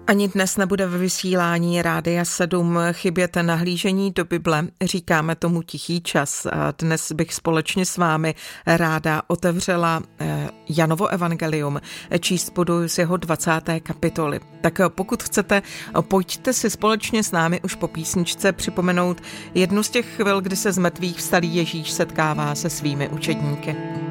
Ani dnes nebude ve vysílání Rádia 7 chybět nahlížení do Bible, říkáme tomu tichý čas. A dnes bych společně s vámi ráda otevřela Janovo evangelium, číst budu z jeho 20. kapitoly. Tak pokud chcete, pojďte si společně s námi už po písničce připomenout jednu z těch chvil, kdy se z mrtvých vstalý Ježíš setkává se svými učedníky.